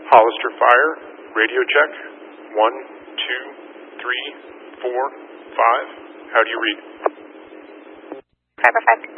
Hollister Fire, radio check. 1, 2, 3, 4, 5. How do you read? 505.